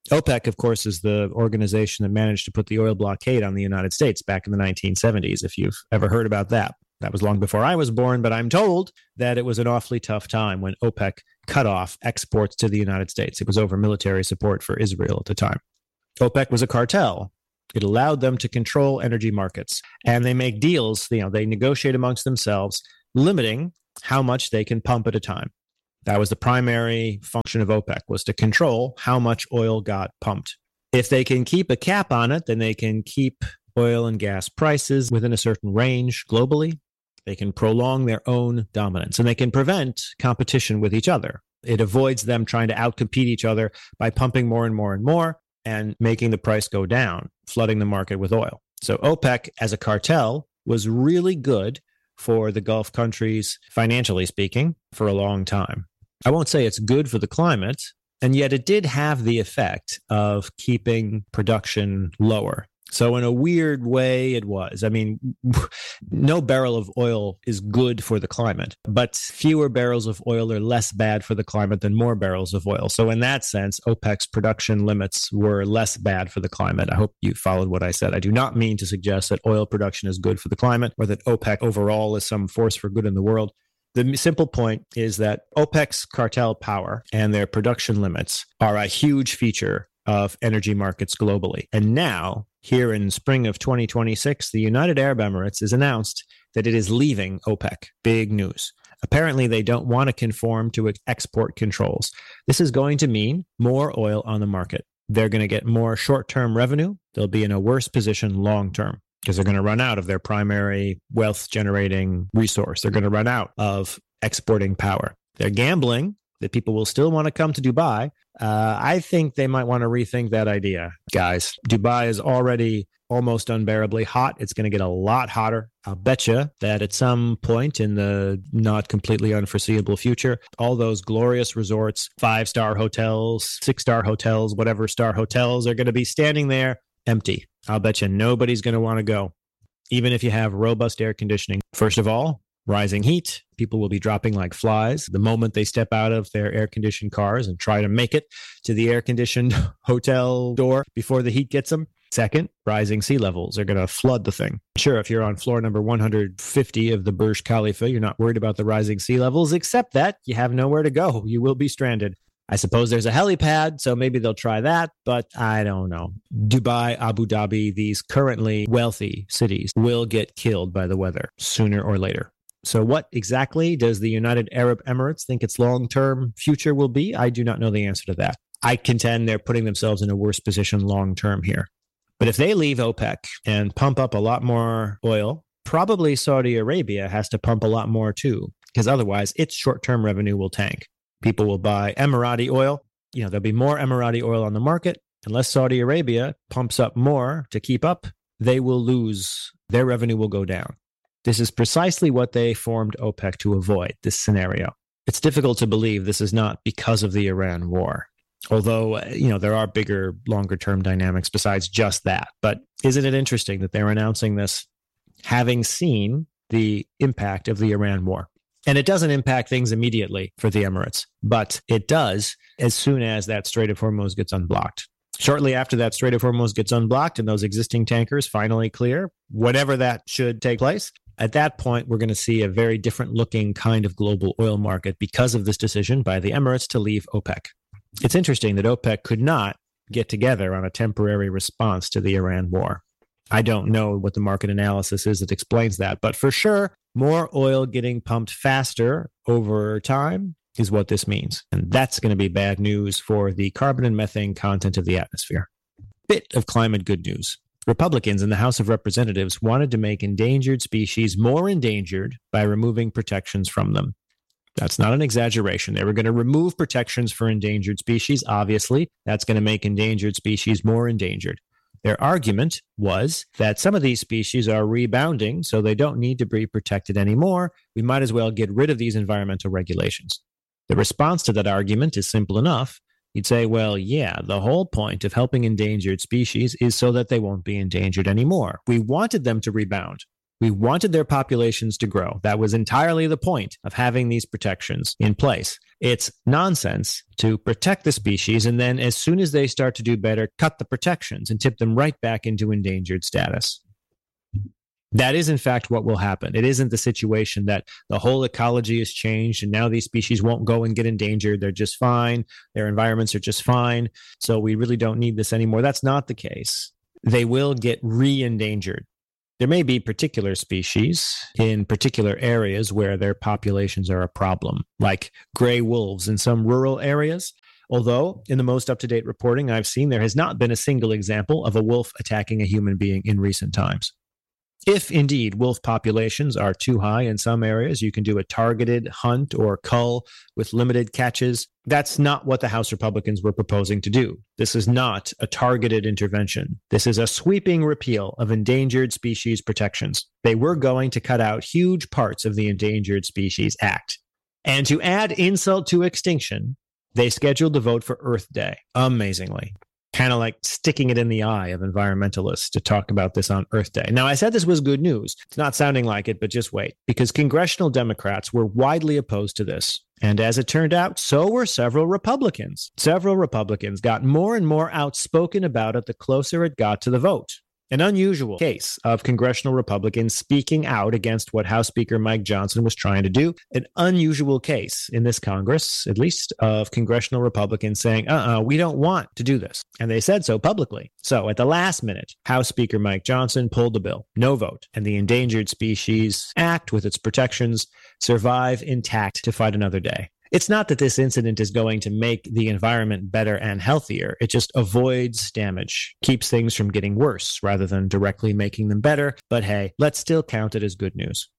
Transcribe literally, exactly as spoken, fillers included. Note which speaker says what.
Speaker 1: OPEC, of course, is the organization that managed to put the oil blockade on the United States back in the nineteen seventies, if you've ever heard about that. That was long before I was born, but I'm told that it was an awfully tough time when OPEC cut off exports to the United States. It was over military support for Israel at the time. OPEC was a cartel. It allowed them to control energy markets, and they make deals, you know, they negotiate amongst themselves, limiting how much they can pump at a time. That was the primary function of OPEC, was to control how much oil got pumped. If they can keep a cap on it, then they can keep oil and gas prices within a certain range globally. They can prolong their own dominance, and they can prevent competition with each other. It avoids them trying to outcompete each other by pumping more and more and more and making the price go down, flooding the market with oil. So OPEC, as a cartel, was really good for the Gulf countries, financially speaking, for a long time. I won't say it's good for the climate, and yet it did have the effect of keeping production lower. So in a weird way, it was. I mean, no barrel of oil is good for the climate, but fewer barrels of oil are less bad for the climate than more barrels of oil. So in that sense, OPEC's production limits were less bad for the climate. I hope you followed what I said. I do not mean to suggest that oil production is good for the climate or that OPEC overall is some force for good in the world. The simple point is that OPEC's cartel power and their production limits are a huge feature of energy markets globally. And now, here in spring of twenty twenty-six, the United Arab Emirates has announced that it is leaving OPEC. Big news. Apparently, they don't want to conform to export controls. This is going to mean more oil on the market. They're going to get more short-term revenue. They'll be in a worse position long-term because they're going to run out of their primary wealth-generating resource. They're going to run out of exporting power. They're gambling that people will still want to come to Dubai. Uh, I think they might want to rethink that idea, guys. Dubai is already almost unbearably hot. It's going to get a lot hotter. I'll bet you that at some point in the not completely unforeseeable future, all those glorious resorts, five-star hotels, six-star hotels, whatever star hotels are going to be standing there empty. I'll bet you nobody's going to want to go, even if you have robust air conditioning. First of all, rising heat. People will be dropping like flies the moment they step out of their air-conditioned cars and try to make it to the air-conditioned hotel door before the heat gets them. Second, rising sea levels are going to flood the thing. Sure, if you're on floor number one hundred fifty of the Burj Khalifa, you're not worried about the rising sea levels, except that you have nowhere to go. You will be stranded. I suppose there's a helipad, so maybe they'll try that, but I don't know. Dubai, Abu Dhabi, these currently wealthy cities will get killed by the weather sooner or later. So what exactly does the United Arab Emirates think its long-term future will be? I do not know the answer to that. I contend they're putting themselves in a worse position long-term here. But if they leave OPEC and pump up a lot more oil, probably Saudi Arabia has to pump a lot more too, because otherwise its short-term revenue will tank. People will buy Emirati oil. You know, there'll be more Emirati oil on the market. Unless Saudi Arabia pumps up more to keep up, they will lose. Their revenue will go down. This is precisely what they formed OPEC to avoid, this scenario. It's difficult to believe this is not because of the Iran war. Although, you know, there are bigger, longer-term dynamics besides just that. But isn't it interesting that they're announcing this having seen the impact of the Iran war? And it doesn't impact things immediately for the Emirates, but it does as soon as that Strait of Hormuz gets unblocked. Shortly after that Strait of Hormuz gets unblocked and those existing tankers finally clear, whatever that should take place, at that point, we're going to see a very different looking kind of global oil market because of this decision by the Emirates to leave OPEC. It's interesting that OPEC could not get together on a temporary response to the Iran war. I don't know what the market analysis is that explains that, but for sure, more oil getting pumped faster over time is what this means. And that's going to be bad news for the carbon and methane content of the atmosphere. Bit of climate good news. Republicans in the House of Representatives wanted to make endangered species more endangered by removing protections from them. That's not an exaggeration. They were going to remove protections for endangered species. Obviously, that's going to make endangered species more endangered. Their argument was that some of these species are rebounding, so they don't need to be protected anymore. We might as well get rid of these environmental regulations. The response to that argument is simple enough. You'd say, well, yeah, the whole point of helping endangered species is so that they won't be endangered anymore. We wanted them to rebound. We wanted their populations to grow. That was entirely the point of having these protections in place. It's nonsense to protect the species and then as soon as they start to do better, cut the protections and tip them right back into endangered status. That is, in fact, what will happen. It isn't the situation that the whole ecology has changed and now these species won't go and get endangered. They're just fine. Their environments are just fine. So we really don't need this anymore. That's not the case. They will get re-endangered. There may be particular species in particular areas where their populations are a problem, like gray wolves in some rural areas. Although, in the most up-to-date reporting I've seen, there has not been a single example of a wolf attacking a human being in recent times. If indeed wolf populations are too high in some areas, you can do a targeted hunt or cull with limited catches. That's not what the House Republicans were proposing to do. This is not a targeted intervention. This is a sweeping repeal of endangered species protections. They were going to cut out huge parts of the Endangered Species Act. And to add insult to extinction, they scheduled the vote for Earth Day, amazingly. Kind of like sticking it in the eye of environmentalists to talk about this on Earth Day. Now, I said this was good news. It's not sounding like it, but just wait. Because congressional Democrats were widely opposed to this. And as it turned out, so were several Republicans. Several Republicans got more and more outspoken about it the closer it got to the vote. An unusual case of congressional Republicans speaking out against what House Speaker Mike Johnson was trying to do. An unusual case in this Congress, at least, of congressional Republicans saying, uh-uh, we don't want to do this. And they said so publicly. So at the last minute, House Speaker Mike Johnson pulled the bill. No vote. And the Endangered Species Act, with its protections, survive intact to fight another day. It's not that this incident is going to make the environment better and healthier. It just avoids damage, keeps things from getting worse rather than directly making them better. But hey, let's still count it as good news.